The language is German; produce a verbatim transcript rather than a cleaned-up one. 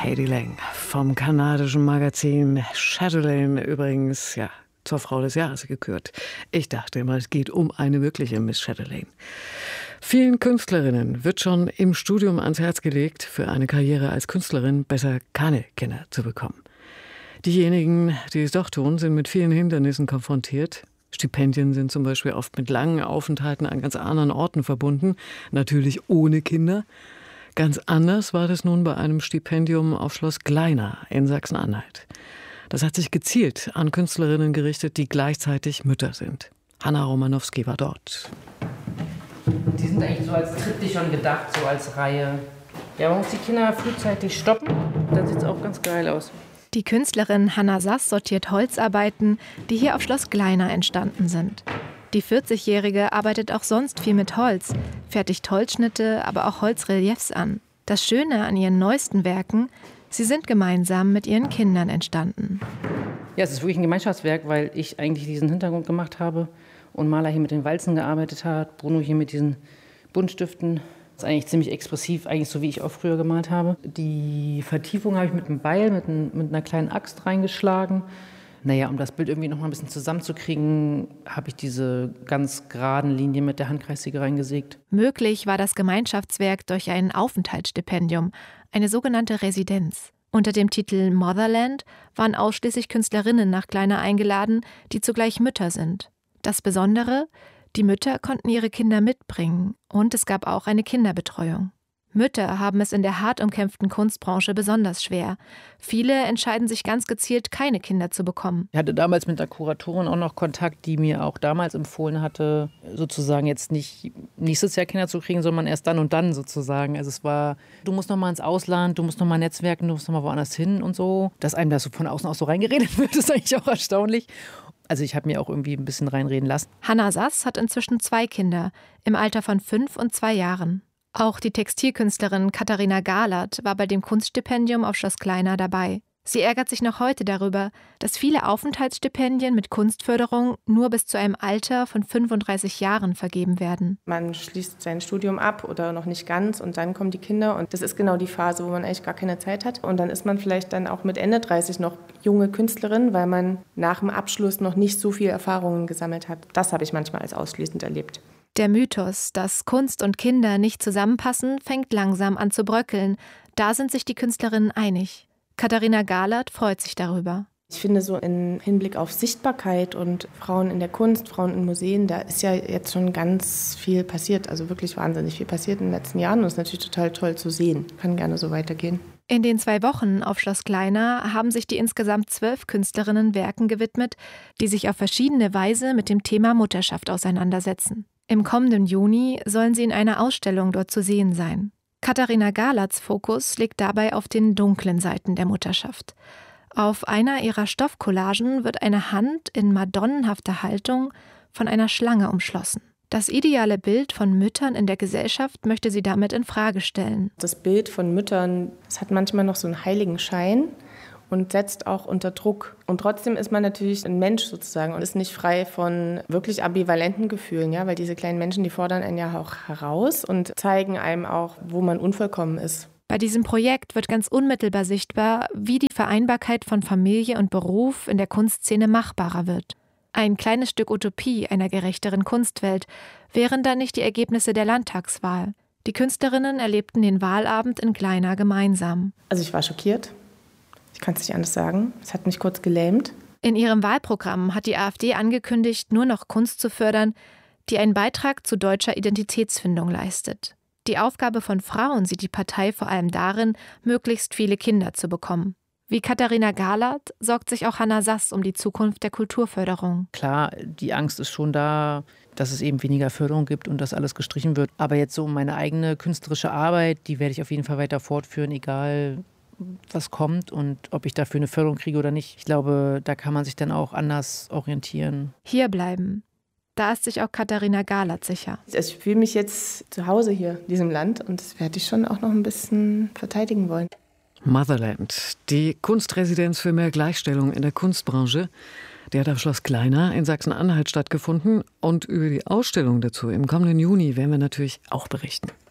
Katie Lang vom kanadischen Magazin Chatelaine, übrigens, ja, zur Frau des Jahres gekürt. Ich dachte immer, es geht um eine wirkliche Miss Chatelaine. Vielen Künstlerinnen wird schon im Studium ans Herz gelegt, für eine Karriere als Künstlerin besser keine Kinder zu bekommen. Diejenigen, die es doch tun, sind mit vielen Hindernissen konfrontiert. Stipendien sind zum Beispiel oft mit langen Aufenthalten an ganz anderen Orten verbunden, natürlich ohne Kinder. Ganz anders war das nun bei einem Stipendium auf Schloss Gleiner in Sachsen-Anhalt. Das hat sich gezielt an Künstlerinnen gerichtet, die gleichzeitig Mütter sind. Hanna Romanowski war dort. Die sind eigentlich so als Triptychon gedacht, so als Reihe. Ja, man muss die Kinder frühzeitig stoppen, dann sieht es auch ganz geil aus. Die Künstlerin Hanna Sass sortiert Holzarbeiten, die hier auf Schloss Gleiner entstanden sind. Die vierzigjährige arbeitet auch sonst viel mit Holz, fertigt Holzschnitte, aber auch Holzreliefs an. Das Schöne an ihren neuesten Werken: sie sind gemeinsam mit ihren Kindern entstanden. Ja, es ist wirklich ein Gemeinschaftswerk, weil ich eigentlich diesen Hintergrund gemacht habe und Maler hier mit den Walzen gearbeitet hat, Bruno hier mit diesen Buntstiften. Das ist eigentlich ziemlich expressiv, eigentlich so wie ich auch früher gemalt habe. Die Vertiefung habe ich mit einem Beil, mit, ein, mit einer kleinen Axt reingeschlagen. Naja, um das Bild irgendwie noch mal ein bisschen zusammenzukriegen, habe ich diese ganz geraden Linien mit der Handkreissäge reingesägt. Möglich war das Gemeinschaftswerk durch ein Aufenthaltsstipendium, eine sogenannte Residenz. Unter dem Titel Motherland waren ausschließlich Künstlerinnen nach Gleiner eingeladen, die zugleich Mütter sind. Das Besondere: die Mütter konnten ihre Kinder mitbringen und es gab auch eine Kinderbetreuung. Mütter haben es in der hart umkämpften Kunstbranche besonders schwer. Viele entscheiden sich ganz gezielt, keine Kinder zu bekommen. Ich hatte damals mit der Kuratorin auch noch Kontakt, die mir auch damals empfohlen hatte, sozusagen jetzt nicht nächstes Jahr Kinder zu kriegen, sondern erst dann und dann sozusagen. Also es war, du musst noch mal ins Ausland, du musst noch mal netzwerken, du musst noch mal woanders hin und so. Dass einem das so von außen auch so reingeredet wird, ist eigentlich auch erstaunlich. Also ich habe mir auch irgendwie ein bisschen reinreden lassen. Hanna Sass hat inzwischen zwei Kinder, im Alter von fünf und zwei Jahren. Auch die Textilkünstlerin Katharina Galert war bei dem Kunststipendium auf Schloss Gleiner dabei. Sie ärgert sich noch heute darüber, dass viele Aufenthaltsstipendien mit Kunstförderung nur bis zu einem Alter von fünfunddreißig Jahren vergeben werden. Man schließt sein Studium ab oder noch nicht ganz und dann kommen die Kinder und das ist genau die Phase, wo man eigentlich gar keine Zeit hat. Und dann ist man vielleicht dann auch mit Ende dreißig noch junge Künstlerin, weil man nach dem Abschluss noch nicht so viel Erfahrungen gesammelt hat. Das habe ich manchmal als ausschließend erlebt. Der Mythos, dass Kunst und Kinder nicht zusammenpassen, fängt langsam an zu bröckeln. Da sind sich die Künstlerinnen einig. Katharina Galert freut sich darüber. Ich finde so im Hinblick auf Sichtbarkeit und Frauen in der Kunst, Frauen in Museen, da ist ja jetzt schon ganz viel passiert, also wirklich wahnsinnig viel passiert in den letzten Jahren und es ist natürlich total toll zu sehen. Kann gerne so weitergehen. In den zwei Wochen auf Schloss Gleiner haben sich die insgesamt zwölf Künstlerinnen Werken gewidmet, die sich auf verschiedene Weise mit dem Thema Mutterschaft auseinandersetzen. Im kommenden Juni sollen sie in einer Ausstellung dort zu sehen sein. Katharina Galerts Fokus liegt dabei auf den dunklen Seiten der Mutterschaft. Auf einer ihrer Stoffcollagen wird eine Hand in madonnenhafter Haltung von einer Schlange umschlossen. Das ideale Bild von Müttern in der Gesellschaft möchte sie damit in Frage stellen. Das Bild von Müttern, das hat manchmal noch so einen heiligen Schein und setzt auch unter Druck. Und trotzdem ist man natürlich ein Mensch sozusagen und ist nicht frei von wirklich ambivalenten Gefühlen, ja, weil diese kleinen Menschen, die fordern einen ja auch heraus und zeigen einem auch, wo man unvollkommen ist. Bei diesem Projekt wird ganz unmittelbar sichtbar, wie die Vereinbarkeit von Familie und Beruf in der Kunstszene machbarer wird. Ein kleines Stück Utopie einer gerechteren Kunstwelt wären da nicht die Ergebnisse der Landtagswahl. Die Künstlerinnen erlebten den Wahlabend in Gleiner gemeinsam. Also ich war schockiert. Ich kann es nicht anders sagen. Es hat mich kurz gelähmt. In ihrem Wahlprogramm hat die AfD angekündigt, nur noch Kunst zu fördern, die einen Beitrag zu deutscher Identitätsfindung leistet. Die Aufgabe von Frauen sieht die Partei vor allem darin, möglichst viele Kinder zu bekommen. Wie Katharina Galert sorgt sich auch Hanna Sass um die Zukunft der Kulturförderung. Klar, die Angst ist schon da, dass es eben weniger Förderung gibt und dass alles gestrichen wird. Aber jetzt so meine eigene künstlerische Arbeit, die werde ich auf jeden Fall weiter fortführen, egal was kommt und ob ich dafür eine Förderung kriege oder nicht. Ich glaube, da kann man sich dann auch anders orientieren. Hier bleiben. Da ist sich auch Katharina Galert sicher. Ich fühle mich jetzt zu Hause hier in diesem Land und das werde ich schon auch noch ein bisschen verteidigen wollen. Motherland, die Kunstresidenz für mehr Gleichstellung in der Kunstbranche, die hat auf Schloss Gleiner in Sachsen-Anhalt stattgefunden und über die Ausstellung dazu im kommenden Juni werden wir natürlich auch berichten.